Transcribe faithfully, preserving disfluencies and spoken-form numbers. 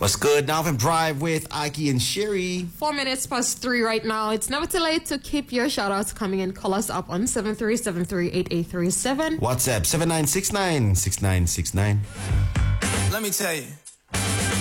What's good? Now from Drive with Aki and Sherry. Four minutes past three right now. It's never too late to keep your shout outs coming in. Call us up on seven three seven three eight eight three seven. WhatsApp seven nine six nine six nine six nine. Let me tell you.